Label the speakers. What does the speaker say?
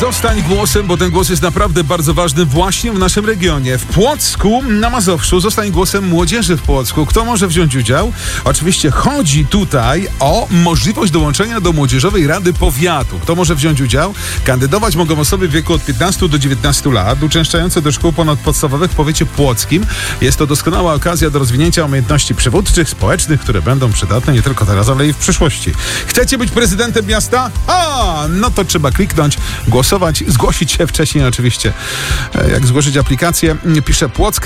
Speaker 1: Zostań głosem, bo ten głos jest naprawdę bardzo ważny właśnie w naszym regionie. W Płocku na Mazowszu zostań głosem młodzieży w Płocku. Kto może wziąć udział? Oczywiście chodzi tutaj o możliwość dołączenia do Młodzieżowej Rady Powiatu. Kto może wziąć udział? Kandydować mogą osoby w wieku od 15 do 19 lat, uczęszczające do szkół ponadpodstawowych w powiecie płockim. Jest to doskonała okazja do rozwinięcia umiejętności przywódczych, społecznych, które będą przydatne nie tylko teraz, ale i w przyszłości. Chcecie być prezydentem miasta? No to trzeba kliknąć, głosować, zgłosić się wcześniej oczywiście. Jak zgłosić aplikację? Pisze Płock.